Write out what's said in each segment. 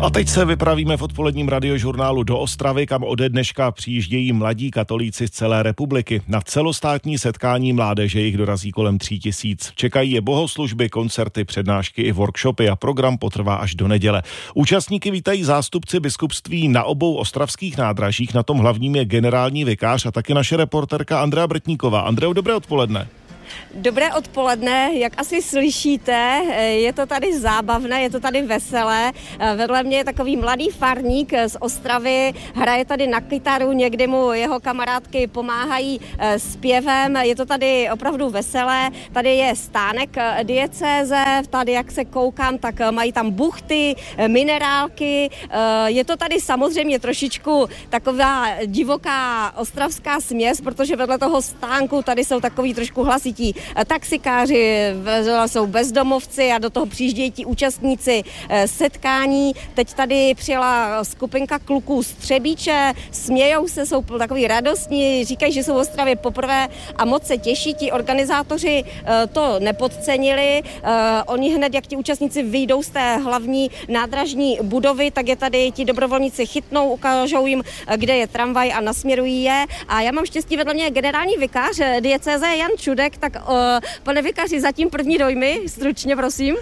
A teď se vypravíme v odpoledním radiožurnálu do Ostravy, kam ode dneška přijíždějí mladí katolíci z celé republiky. Na celostátní setkání mládeže jich dorazí kolem 3000. Čekají je bohoslužby, koncerty, přednášky i workshopy a program potrvá až do neděle. Účastníky vítají zástupci biskupství na obou ostravských nádražích, na tom hlavním je generální vikář a taky naše reporterka Andrea Brtníková. Andreo, dobré odpoledne. Dobré odpoledne, jak asi slyšíte, je to tady zábavné, je to tady veselé. Vedle mě je takový mladý farník z Ostravy, hraje tady na kytaru, někdy mu jeho kamarádky pomáhají zpěvem, je to tady opravdu veselé. Tady je stánek diecéze, tady jak se koukám, tak mají tam buchty, minerálky. Je to tady samozřejmě trošičku taková divoká ostravská směs, protože vedle toho stánku tady jsou takový trošku hlasití taxikáři, jsou bezdomovci a do toho přijíždějí ti účastníci setkání. Teď tady přijela skupinka kluků z Třebíče, smějou se, jsou takový radostní, říkají, že jsou v Ostravě poprvé a moc se těší. Ti organizátoři to nepodcenili. Oni hned, jak ti účastníci vyjdou z té hlavní nádražní budovy, tak je tady ti dobrovolníci chytnou, ukážou jim, kde je tramvaj a nasměrují je. A já mám štěstí, vedle mě generální vikář diecéze Jan Čudek. Tak pane vikáři, zatím první dojmy, stručně prosím.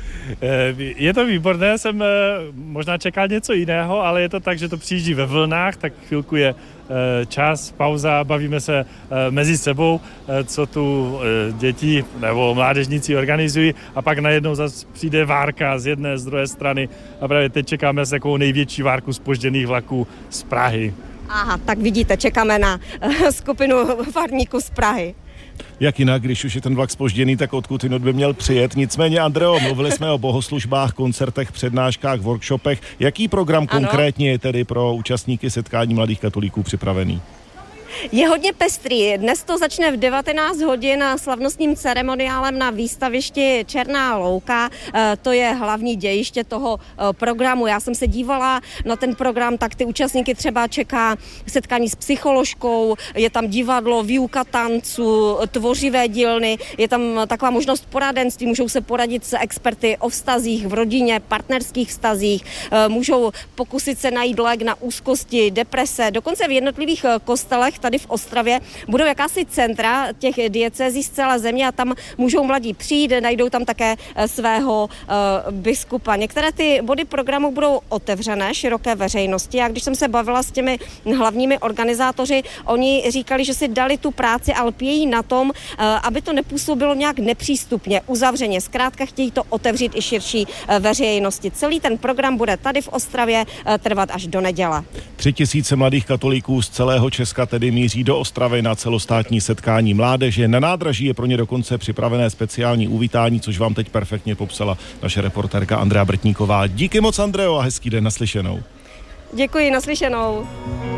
Je to výborné, jsem možná čekal něco jiného, ale je to tak, že to přijíždí ve vlnách, tak chvilku je čas, pauza, bavíme se mezi sebou, co tu děti nebo mládežníci organizují a pak najednou zase přijde várka z jedné, z druhé strany a právě teď čekáme s takovou největší várku zpožděných vlaků z Prahy. Aha, tak vidíte, čekáme na skupinu farníků z Prahy. Jak jinak, když už je ten vlak zpožděný, tak odkud jinut by měl přijet. Nicméně, Andreo, mluvili jsme o bohoslužbách, koncertech, přednáškách, workshopech. Jaký program konkrétně je tedy pro účastníky setkání mladých katolíků připravený? Je hodně pestrý. Dnes to začne v 19 hodin slavnostním ceremoniálem na výstavišti Černá louka. To je hlavní dějiště toho programu. Já jsem se dívala na ten program, tak ty účastníky třeba čeká setkání s psycholožkou, je tam divadlo, výuka tancu, tvořivé dílny, je tam taková možnost poradenství, můžou se poradit s experty o vztazích v rodině, partnerských vztazích, můžou pokusit se najít lék na úzkosti, deprese, dokonce v jednotlivých kostelech tady v Ostravě budou jakási centra těch diecézí z celé země a tam můžou mladí přijít, najdou tam také svého biskupa. Některé ty body programu budou otevřené široké veřejnosti a když jsem se bavila s těmi hlavními organizátoři, oni říkali, že si dali tu práci a lpějí na tom, aby to nepůsobilo nějak nepřístupně, uzavřeně. Zkrátka chtějí to otevřít i širší veřejnosti. Celý ten program bude tady v Ostravě trvat až do neděle. 3000 mladých katolíků z celého Česka tedy míří do Ostravy na celostátní setkání mládeže. Na nádraží je pro ně dokonce připravené speciální uvítání, což vám teď perfektně popsala naše reportérka Andrea Brtníková. Díky moc, Andreo, a hezký den, naslyšenou. Děkuji, naslyšenou.